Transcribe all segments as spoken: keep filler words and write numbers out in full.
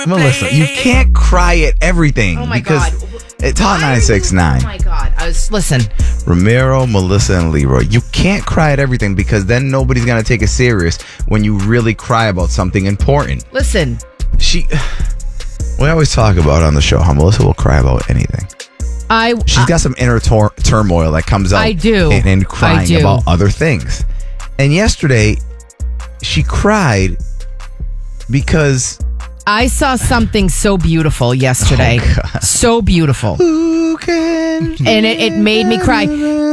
Melissa, you can't cry at everything. Oh my because God. It's Hot nine six nine. Oh my God. I was, listen. Ramiro, Melissa, and Leroy. You can't cry at everything because then nobody's going to take it serious when you really cry about something important. Listen. She, we always talk about on the show how Melissa will cry about anything. I, She's I, got some inner tor- turmoil that comes out. I do. And, and crying I do. about other things. And yesterday, she cried because I saw something so beautiful yesterday. Oh, so beautiful. Who can and it, it made me cry.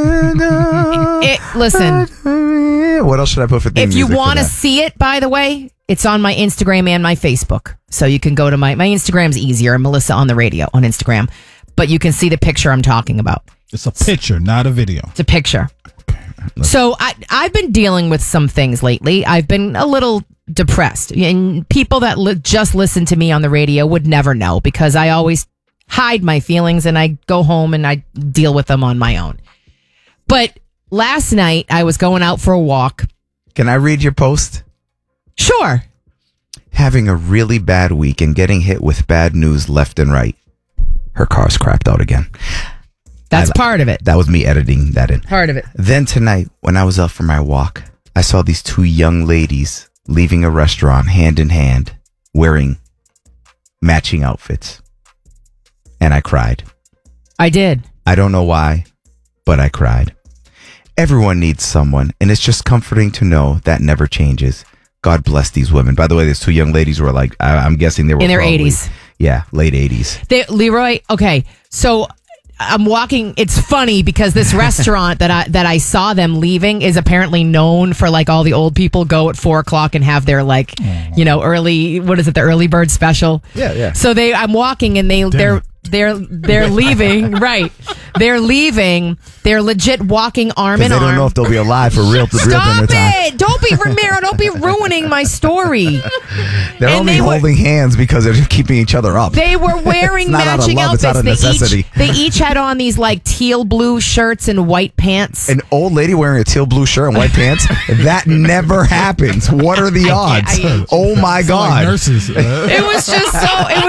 It, listen. What else should I put for theme If you music for want to that? see it, by the way, it's on my Instagram and my Facebook. So you can go to my, my Instagram's easier, Melissa on the Radio on Instagram. But you can see the picture I'm talking about. It's a picture, not a video. It's a picture. So I, I've been dealing with some things lately. I've been a little depressed. And people that li- just listen to me on the radio would never know because I always hide my feelings and I go home and I deal with them on my own. But last night I was going out for a walk. Can I read your post? Sure. Having a really bad week and getting hit with bad news left and right. Her car's crapped out again. That's I, part of it. That was me editing that in. Part of it. Then tonight, when I was out for my walk, I saw these two young ladies leaving a restaurant hand in hand, wearing matching outfits. And I cried. I did. I don't know why, but I cried. Everyone needs someone, and it's just comforting to know that never changes. God bless these women. By the way, these two young ladies were like, I, I'm guessing they were in their probably, eighties. Yeah, late eighties. They, Leroy, okay, so I'm walking. It's funny because this restaurant that I that I saw them leaving is apparently known for like all the old people go at four o'clock and have their like, you know, early, what is it, the early bird special? Yeah, yeah. So they, I'm walking and they, they're, they're, they're leaving, right. They're leaving. They're legit walking arm in they arm. don't know if they'll be alive for real, for real Stop dinner time. it! Don't be, Ramiro, don't be ruining my story. They're And only they were- holding hands because they're just keeping each other up. They were wearing It's not out of matching love, it's outfits. out of They necessity. each, they each had on these like teal blue shirts and white pants. An old lady wearing a teal blue shirt and white pants? That never happens. What are the I odds? can't- I- Oh my Like God. nurses. It was just so. It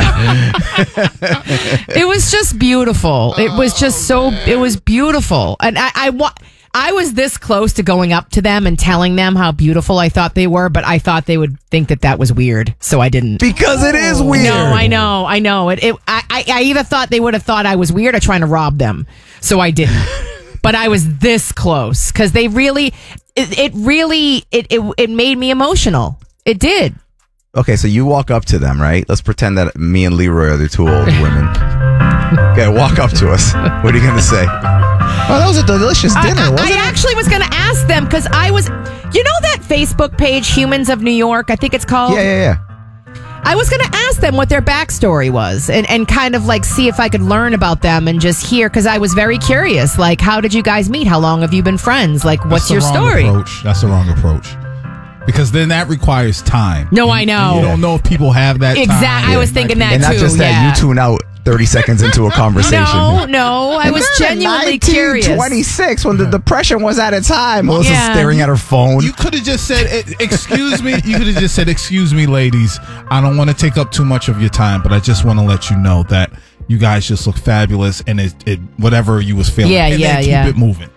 was. So, it was just beautiful. It was just so. It was beautiful, and I. I wa- I was this close to going up to them and telling them how beautiful I thought they were, but I thought they would think that that was weird, so I didn't. Because it is weird. No, I know, I know. It. it I, I. I either thought they would have thought I was weird or trying to rob them, so I didn't. But I was this close because they really. It, it really. It, it. It made me emotional. It did. Okay, so you walk up to them, right? Let's pretend that me and Leroy are the two old women. Okay, walk up to us. What are you going to say? Oh, that was a delicious dinner, I, I, wasn't I it? actually was going to ask them because I was, you know, that Facebook page, Humans of New York, I think it's called. Yeah, yeah, yeah. I was going to ask them what their backstory was and, and kind of like see if I could learn about them and just hear because I was very curious. Like, how did you guys meet? How long have you been friends? Like, what's That's the your wrong story? Approach. That's the wrong approach. Because then that requires time. No, You- I know. You don't know if people have that time. Exactly. I was thinking that And not too, just that, yeah. you tune out thirty seconds into a conversation. No, no. I was genuinely curious. nineteen twenty-six, when the Depression was at its high, Melissa's Yeah. staring at her phone. You could have just said, "Eh, excuse me. You could have just said, excuse me, ladies. I don't want to take up too much of your time, but I just want to let you know that you guys just look fabulous and it, it whatever you was feeling. Yeah, and yeah, then keep yeah. it moving.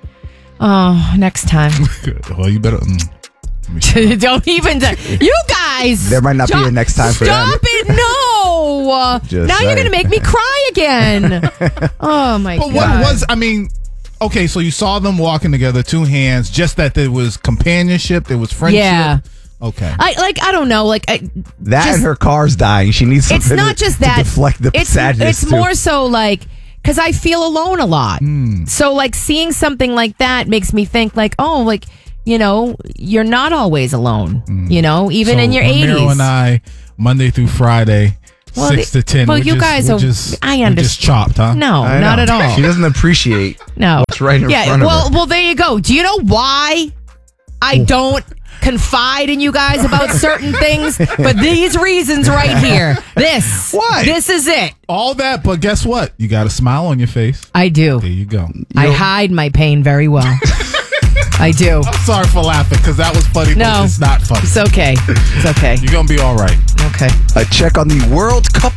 Oh, next time. Well, you better. Mm. Don't even. You guys. There might not be stop- a next time for them. Stop it! No. Uh, Just now you're saying. gonna make me cry again. Oh my But god. what was, I mean, okay, so you saw them walking together, two hands, just that there was companionship, there was friendship. Yeah. Okay. I like. I don't know. Like I, that just- and her car's dying. She needs something it's not to, just to that. deflect the it's sadness. it's too. more so like because I feel alone a lot. Hmm. So like seeing something like that makes me think like, oh, like you know, you're not always alone. You know, even So in your Ramiro eighties. and I, Monday through Friday, Well, six the- to ten. well, we're you just, guys we're are- Just, I we're just understand. chopped, huh? No, I not know. at all. She doesn't appreciate No, what's right in yeah, front of well, her. well, there you go. Do you know why I don't confide in you guys about certain things? For these reasons right here. This. Why? This is it. All that, but guess what? You got a smile on your face. I do. There you go. I hide my pain very well. I do. I'm sorry for laughing because that was funny, No. but it's not funny. It's okay. It's okay. You're going to be all right. Okay. A check on the World Cup